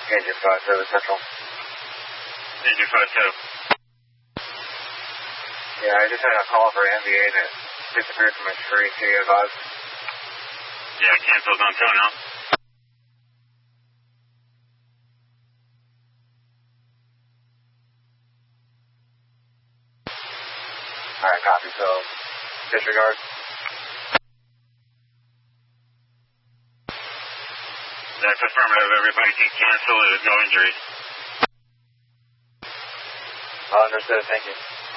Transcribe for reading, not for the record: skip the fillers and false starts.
Agent 57 Central. Agent 57. Yeah, I just had a call for MBA that disappeared from my screen. Can you advise? Yeah, canceled on tow now. Alright, copy. So, disregard. That's affirmative. Everybody can cancel. There's no injuries. Understood. Thank you.